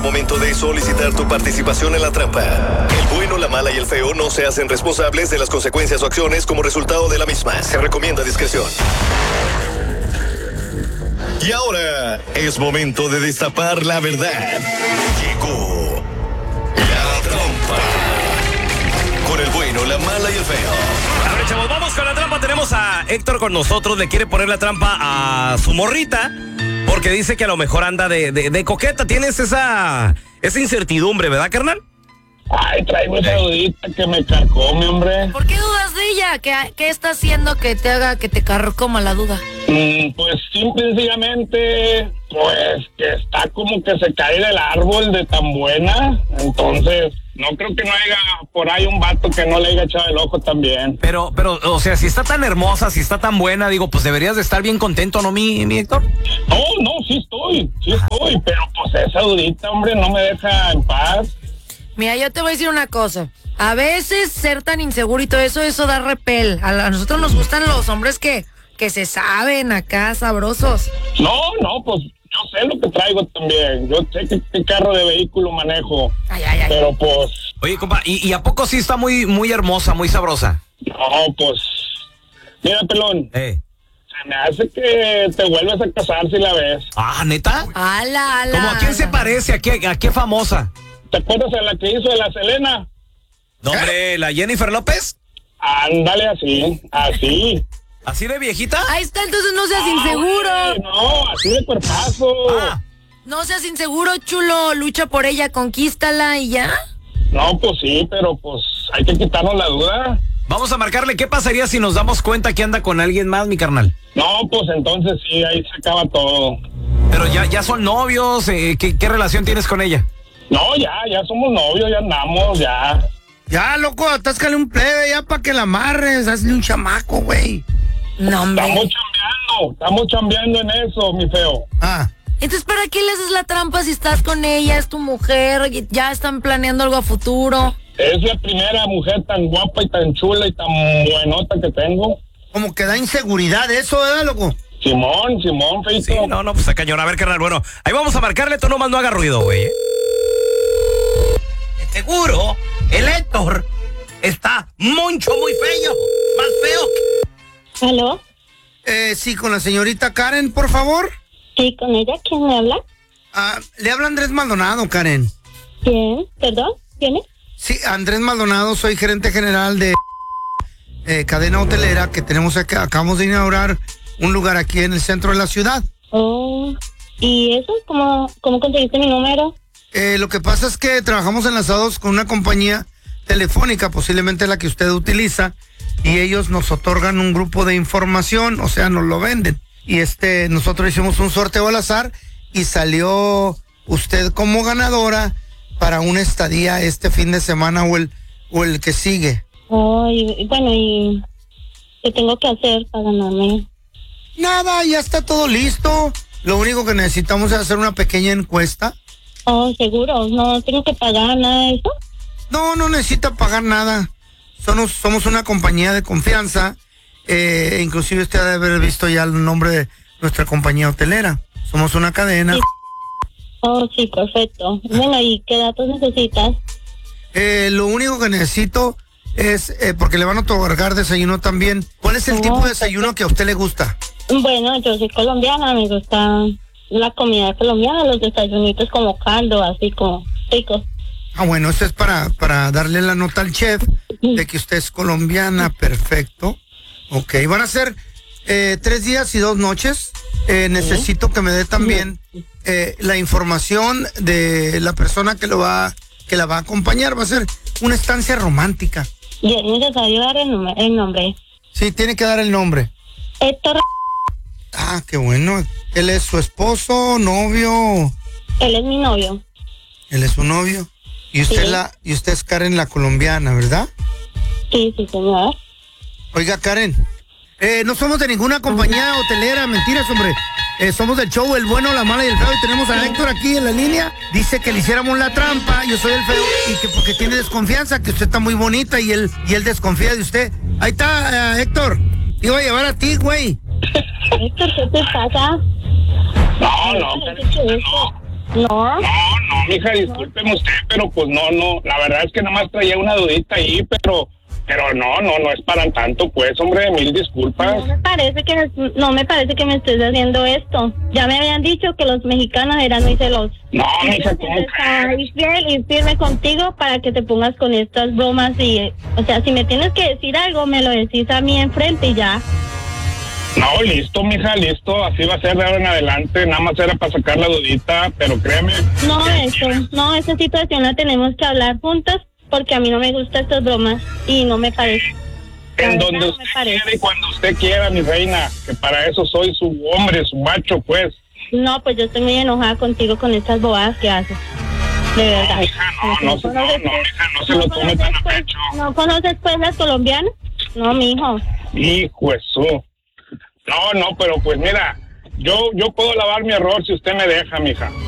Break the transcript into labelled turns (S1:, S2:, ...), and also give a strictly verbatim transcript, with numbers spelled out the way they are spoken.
S1: momento de solicitar tu participación en la trampa. El bueno, la mala y el feo no se hacen responsables de las consecuencias o acciones como resultado de la misma. Se recomienda discreción. Y ahora es momento de destapar la verdad. Llegó la trampa. Con el bueno, la mala y el feo.
S2: A ver, chavos, vamos con la trampa. Tenemos a Héctor con nosotros. Le quiere poner la trampa a su morrita porque dice que a lo mejor anda de, de, de coqueta. Tienes esa, esa incertidumbre, ¿verdad, carnal?
S3: Ay, traigo esa dudita que me carcome, hombre.
S4: ¿Por qué dudas de ella? ¿Qué, qué está haciendo que te haga que te carcoma la duda?
S3: Mm, pues simple y sencillamente, pues que está como que se cae del árbol de tan buena. Entonces, no creo que no haya por ahí un vato que no le haya echado el ojo también.
S2: Pero, pero, o sea, si está tan hermosa, si está tan buena, digo, pues deberías de estar bien contento, ¿no, mi, mi Héctor?
S3: No, no, sí estoy, sí estoy, pero pues esa dudita, hombre, no me deja en paz.
S4: Mira, yo te voy a decir una cosa. A veces ser tan inseguro y todo eso, eso da repel. A, a nosotros nos gustan los hombres que, que se saben acá, sabrosos.
S3: No, no, pues yo sé lo que traigo también. Yo sé que qué carro de vehículo manejo.
S4: Ay, ay, ay.
S3: Pero pues...
S2: Oye, compa, ¿y, y a poco sí está muy, muy hermosa, muy sabrosa?
S3: No, pues... Mira, pelón.
S2: Eh.
S3: Se me hace que te vuelves a casar si la ves.
S2: Ah, ¿neta?
S4: Ala, ala.
S2: ¿Cómo a quién se
S4: ala.
S2: parece? ¿A qué, a qué famosa?
S3: ¿Te acuerdas de la que hizo de la Selena?
S2: No, hombre, ¿la Jennifer López?
S3: Ándale así, así.
S2: ¿Así de viejita?
S4: Ahí está, entonces no seas inseguro.
S3: Ay, no, así de cuerpazo.
S2: Ah,
S4: No seas inseguro, chulo. Lucha por ella, conquístala y ya.
S3: No, pues sí, pero pues hay que quitarnos la duda.
S2: vamos a marcarle. ¿Qué pasaría si nos damos cuenta que anda con alguien más, mi carnal?
S3: No, pues entonces sí, ahí se acaba todo.
S2: Pero ya, ya son novios. Eh, ¿qué, ¿Qué relación tienes con ella?
S3: No, ya, ya somos novios, ya andamos, ya.
S5: Ya, loco, atáscale un plebe ya para que la amarres. Hazle un chamaco, güey.
S4: No, hombre.
S3: Estamos chambeando, estamos chambeando en eso, mi feo.
S5: Ah.
S4: Entonces, ¿para qué le haces la trampa si estás con ella? Es tu mujer, y ya están planeando algo a futuro.
S3: Es la primera mujer tan guapa y tan chula y tan buenota que tengo.
S5: Como que da inseguridad eso, ¿verdad, loco?
S3: Simón, Simón, feito.
S2: Sí, no, no, pues a cañón. A ver, carnal, bueno, ahí vamos a marcarle. Tú nomás no haga ruido, güey. ¿eh? Seguro, el Héctor está mucho, muy feo. Más feo.
S6: ¿Aló?
S5: Eh, sí, con la señorita Karen, por favor.
S6: Sí, con ella. ¿Quién me habla?
S5: Ah, le habla Andrés Maldonado, Karen.
S6: ¿Quién? ¿Perdón? ¿Quién es?
S5: Sí, Andrés Maldonado, soy gerente general de eh, cadena hotelera que tenemos acá. Acabamos de inaugurar un lugar aquí en el centro de la ciudad.
S6: Oh, ¿y eso? ¿Cómo, cómo conseguiste mi número?
S5: Eh, lo que pasa es que trabajamos enlazados con una compañía telefónica, posiblemente la que usted utiliza, y ellos nos otorgan un grupo de información, o sea, nos lo venden. Y este, nosotros hicimos un sorteo al azar y salió usted como ganadora para una estadía este fin de semana o el, o el que sigue.
S6: Oh, y, y bueno, ¿y qué tengo que hacer para ganarme?
S5: Nada, ya está todo listo. Lo único que necesitamos es hacer una pequeña encuesta.
S6: Oh, seguro, no tengo que pagar nada de eso.
S5: No, no necesita pagar nada. Somos, somos una compañía de confianza. Eh, inclusive usted debe haber visto ya el nombre de nuestra compañía hotelera. Somos una cadena.
S6: Sí. Oh, sí, perfecto. Bueno, ¿y qué datos necesitas?
S5: Eh, lo único que necesito es, eh, porque le van a otorgar desayuno también. ¿Cuál es el
S6: Oh,
S5: tipo de desayuno que a usted le gusta?
S6: Bueno, yo soy colombiana, me gusta la comida colombiana, los desayunitos como caldo, así como ricos.
S5: Ah, bueno, eso es para, para darle la nota al chef de que usted es colombiana. Perfecto. Ok, van a ser eh, tres días y dos noches. Eh, necesito que me dé también eh, la información de la persona que lo va, que la va a acompañar. Va a ser una estancia romántica.
S6: Y es necesario dar el, nume- el nombre.
S5: Sí, tiene que dar el nombre.
S6: Héctor,
S5: Ah, qué bueno. Él es su esposo, novio.
S6: él es mi novio.
S5: Él es su novio. Y usted
S6: Sí.
S5: la, y usted es Karen la colombiana, ¿verdad?
S6: Sí, sí, señor.
S5: Oiga, Karen, eh, no somos de ninguna compañía hotelera, mentiras, hombre. Eh, somos del show El Bueno, la Mala y el Feo y tenemos a Héctor aquí en la línea. Dice que le hiciéramos la trampa, yo soy el feo, y que porque tiene desconfianza, que usted está muy bonita y él, y él desconfía de usted. Ahí está, eh, Héctor. Te iba a llevar a ti, güey.
S6: Héctor, ¿qué te pasa?
S3: No, no,
S6: ¿Qué es eso? No.
S3: no, no, mija, discúlpeme usted, pero pues no, no, la verdad es que nada más traía una dudita ahí, pero, pero no, no, no es para tanto, pues, hombre, mil disculpas.
S6: No me parece que, no me parece que me estés haciendo esto. Ya me habían dicho que los mexicanos eran muy celosos.
S3: No, mija, ¿cómo
S6: Estaba
S3: crees?
S6: fiel y firme contigo para que te pongas con estas bromas y, o sea, si me tienes que decir algo, me lo decís a mí enfrente y ya.
S3: No, listo, mija, listo, así va a ser de ahora en adelante, nada más era para sacar la dudita, pero créeme.
S6: No, eso, no, esa situación la tenemos que hablar juntas porque a mí no me gustan estas bromas y no me parece.
S3: En
S6: La
S3: donde
S6: verdad, no
S3: usted
S6: me parece.
S3: quiera y cuando usted quiera, mi reina, que para eso soy su hombre, su macho, pues.
S6: No, pues yo estoy muy enojada contigo con estas bobadas que haces. De verdad.
S3: No, mija, no, no, se- no, no, mija, no se lo tome tan a
S6: conoces, pues,
S3: pecho.
S6: ¿No conoces pues las colombianas? No, mijo.
S3: Hijo eso. No, no, pero pues mira, yo, yo puedo lavar mi error si usted me deja, mija.